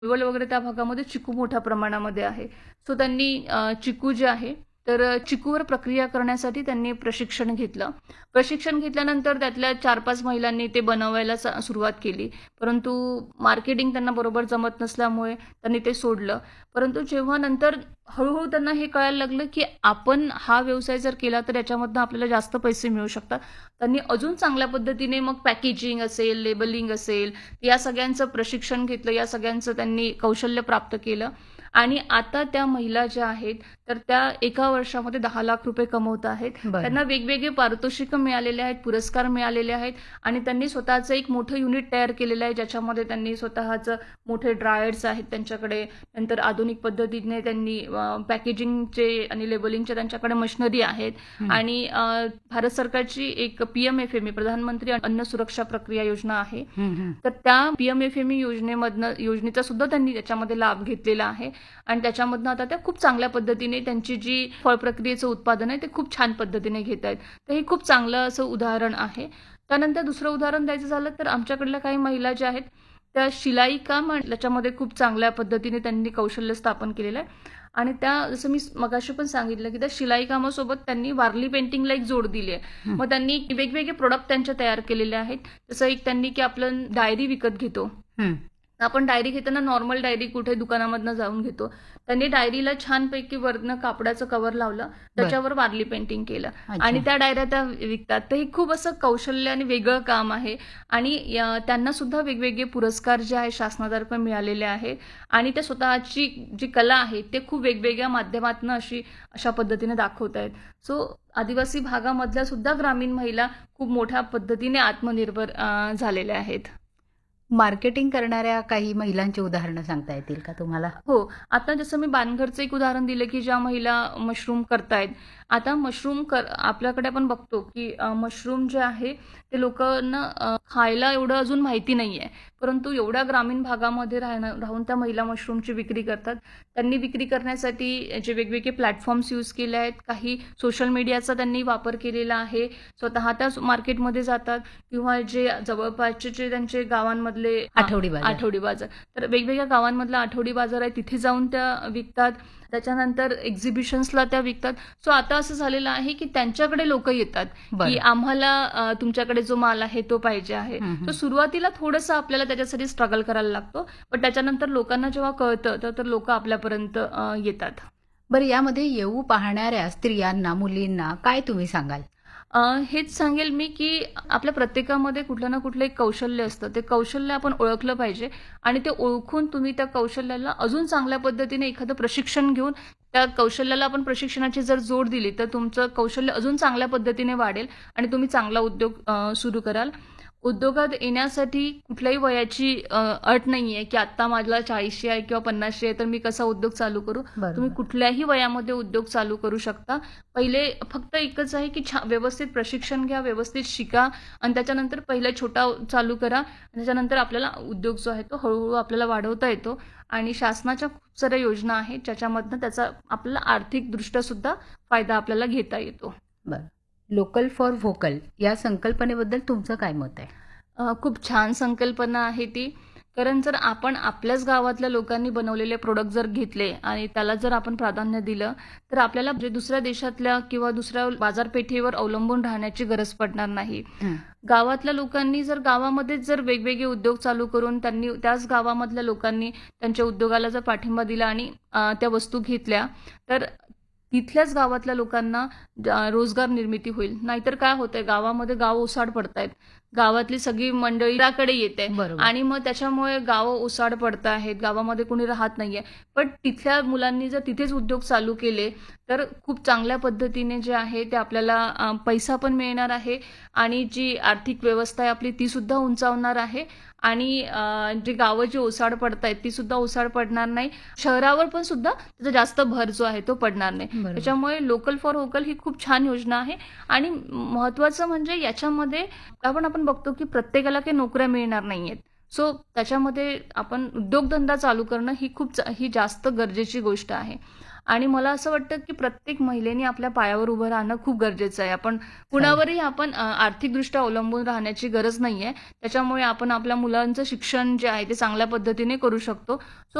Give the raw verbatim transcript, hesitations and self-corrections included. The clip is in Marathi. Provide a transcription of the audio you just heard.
वळ वगैरे त्या भागामध्ये चिकू मोठ्या प्रमाणामध्ये आहे. सो त्यांनी अ, चिकू जे आहे, तर अ, चिकूवर प्रक्रिया करण्यासाठी त्यांनी प्रशिक्षण घेतलं. प्रशिक्षण घेतल्यानंतर त्यातल्या चार पाच महिलांनी ते बनवायला स सुरुवात केली. परंतु मार्केटिंग त्यांना बरोबर जमत नसल्यामुळे त्यांनी ते सोडलं. परंतु जेव्हा नंतर हळू त्यांना हे कळायला लागलं, की आपण हा व्यवसाय जर केला तर याच्यामधनं आपल्याला जास्त पैसे मिळू शकतात. त्यांनी अजून चांगल्या पद्धतीने मग पॅकेजिंग असेल, लेबलिंग असेल, या सगळ्यांचं प्रशिक्षण घेतलं. या सगळ्यांचं त्यांनी कौशल्य प्राप्त केलं आणि आता त्या महिला ज्या आहेत, तर त्या एका वर्षामध्ये दहा लाख रुपये कमवत आहेत. बरं. त्यांना वेगवेगळे पारितोषिकं मिळालेले आहेत, पुरस्कार मिळालेले आहेत आणि त्यांनी स्वतःचं एक मोठं युनिट तयार केलेलं आहे, ज्याच्यामध्ये त्यांनी स्वतःचं मोठे ड्रायर्स आहेत त्यांच्याकडे. नंतर आधुनिक पद्धतीने त्यांनी अ, पॅकेजिंगचे आणि लेबलिंगचे त्यांच्याकडे मशिनरी आहेत हं. आणि अ, भारत सरकारची एक पी-एम-एफ-एम-ई प्रधानमंत्री अन्न सुरक्षा प्रक्रिया योजना आहे. हं, हं. तर त्या पी-एम-एफ-एम-ई योजनेमधनं योजनेचा सुद्धा त्यांनी त्याच्यामध्ये लाभ घेतलेला आहे आणि त्याच्यामधनं आता त्या खूप चांगल्या पद्धतीने त्यांची जी फळ प्रक्रियेचं उत्पादन आहे ते खूप छान पद्धतीने घेत आहेत. तर हे खूप चांगलं असं उदाहरण आहे. त्यानंतर दुसरं उदाहरण द्यायचं झालं तर आमच्याकडल्या काही महिला ज्या आहेत, त्या शिलाई काम याच्यामध्ये खूप चांगल्या पद्धतीने त्यांनी कौशल्य स्थापन केलेलं आहे आणि त्या जसं मी मगाशी पण सांगितलं, की त्या शिलाई कामासोबत त्यांनी वारली पेंटिंगला एक जोड दिली आहे. हं. मग त्यांनी वेगवेगळे प्रोडक्ट त्यांचे तयार केलेले आहेत. जसं एक त्यांनी की आपलं डायरी विकत घेतो. हं. आपण डायरी घेताना नॉर्मल डायरी कुठे दुकानामधनं जाऊन घेतो. त्यांनी डायरीला छानपैकी वरनं कापडाचं कव्हर लावलं, त्याच्यावर वारली पेंटिंग केलं अच्छा. आणि त्या डायऱ्या त्या विकतात. तर हे खूप असं कौशल्य आणि वेगळं काम आहे आणि या त्यांना सुद्धा वेगवेगळे पुरस्कार जे आहे शासनातर्फे मिळालेले आहेत आणि त्या स्वतःची जी कला आहे ते खूप वेगवेगळ्या माध्यमातून अशी अशा पद्धतीने दाखवत आहेत. सो आदिवासी भागामधल्या सुद्धा ग्रामीण महिला खूप मोठ्या पद्धतीने आत्मनिर्भर अ, झालेल्या आहेत. मार्केटिंग करणाऱ्या काही महिलांची उदाहरणं सांगता येतील का तुम्हाला? हो. आता जसं मी बानगरचं एक उदाहरण दिलं, की ज्या महिला मशरूम करतायत. आता मशरूम कर आपल्याकडे आपण बघतो, की अ, मशरूम जे आहे ते लोकांना अ, खायला एवढं अजून माहिती नाहीये. परंतु एवढ्या ग्रामीण भागामध्ये राहणं राहून त्या महिला मशरूमची विक्री करतात. त्यांनी विक्री करण्यासाठी जे वेगवेगळे प्लॅटफॉर्म्स यूज केले आहेत. काही सोशल मीडियाचा त्यांनी वापर केलेला आहे. स्वतः त्याच मार्केटमध्ये जातात किंवा जे जवळपासचे जे त्यांचे गावांमधले हां, आठवडी बाजार. आठवडी बाजार. तर वेगवेगळ्या गावांमधला आठवडी बाजार आहे तिथे जाऊन त्या विकतात. त्याच्यानंतर एक्झिबिशन्सला त्या विकतात. सो आता असं झालेलं आहे, की त्यांच्याकडे लोकं येतात, की बरं. आम्हाला अ, तुमच्याकडे जो माल आहे तो पाहिजे आहे. हं, हं. तर सुरुवातीला थोडंसं आपल्याला त्याच्यासाठी स्ट्रगल करायला लागतो. पण त्याच्यानंतर लोकांना जेव्हा कळतं, तर तर लोकं आपल्यापर्यंत अ, येतात. बरं, यामध्ये येऊ पाहणाऱ्या स्त्रियांना, मुलींना काय तुम्ही सांगाल? अ, हेच सांगेल मी, की आपल्या प्रत्येकामध्ये कुठलं ना कुठलं एक कौशल्य असतं. ते कौशल्य आपण ओळखलं पाहिजे आणि ते ओळखून तुम्ही त्या कौशल्याला अजून चांगल्या पद्धतीने एखादं प्रशिक्षण घेऊन त्या कौशल्याला आपण प्रशिक्षणाची जर जोड दिली, तर तुमचं कौशल्य अजून चांगल्या पद्धतीने वाढेल आणि तुम्ही चांगला उद्योग अ, सुरू कराल. उद्योगात येण्यासाठी कुठल्याही वयाची अ, अट नाहीये, की आत्ता मला चाळीसची आहे किंवा पन्नासची आहे, तर मी कसा उद्योग चालू करू? तुम्ही बरोबर. कुठल्याही वयामध्ये उद्योग चालू करू शकता. पहिले फक्त एकच आहे, की छा व्यवस्थित प्रशिक्षण घ्या, व्यवस्थित शिका आणि त्याच्यानंतर पहिला छोटा चालू करा आणि त्याच्यानंतर आपल्याला उद्योग जो आहे तो हळू आपल्याला वाढवता येतो आणि शासनाच्या खूप साऱ्या योजना आहेत, ज्याच्यामधनं त्याचा आपल्याला आर्थिकदृष्ट्या सुद्धा फायदा आपल्याला घेता येतो. बरं. लोकल फॉर व्होकल या संकल्पनेबद्दल तुमचं काय मत आहे? अ, खूप छान संकल्पना आहे ती. कारण जर आपण आपल्याच गावातल्या लोकांनी बनवलेले प्रॉडक्ट जर घेतले आणि त्याला जर आपण प्राधान्य दिलं, तर आपल्याला म्हणजे दुसऱ्या देशातल्या किंवा दुसऱ्या बाजारपेठेवर अवलंबून राहण्याची गरज पडणार नाही. हं. गावातल्या लोकांनी जर गावामध्येच जर वेगवेगळे उद्योग चालू करून त्यांनी त्याच गावामधल्या लोकांनी त्यांच्या उद्योगाला जर पाठिंबा दिला आणि अ, त्या वस्तू घेतल्या, तर तिथल्याच गावातल्या लोकांना अ, रोजगार निर्मिती होईल. नाहीतर काय होतंय, गावामध्ये गाव ओसाड पडतायत. गावातली सगळी मंडळी शहराकडे येते बरोबर. आणि मग त्याच्यामुळे गावं ओसाड पडत आहेत. गावामध्ये कोणी राहत नाहीये. पण तिथल्या मुलांनी जर तिथेच उद्योग चालू केले, तर खूप चांगल्या पद्धतीने जे आहे ते आपल्याला अ, पैसा पण मिळणार आहे आणि जी आर्थिक व्यवस्था आहे आपली ती सुद्धा उंचावणार आहे आणि अ, जी गावं जी ओसाड पडतायत ती सुद्धा ओसाड पडणार नाही. शहरावर पण सुद्धा त्याचा जास्त भर जो आहे तो पडणार नाही. बरोबर. त्याच्यामुळे लोकल फॉर व्होकल ही खूप छान योजना आहे आणि महत्त्वाचं म्हणजे याच्यामध्ये आपण आपण बघतो, की प्रत्येकाला काही नोकऱ्या मिळणार नाहीयेत. सो त्याच्यामध्ये आपण उद्योगधंदा चालू करणं ही खूप चा- ही जास्त गरजेची गोष्ट आहे. आणि मला असं वाटतं की प्रत्येक महिलेने आपल्या पायावर उभं राहणं खूप गरजेचं आहे. आपण कुणावरही आपण अ, आर्थिकदृष्ट्या अवलंबून राहण्याची गरज नाहीये. त्याच्यामुळे आपण आपल्या मुलांचं शिक्षण जे आहे ते चांगल्या पद्धतीने करू शकतो.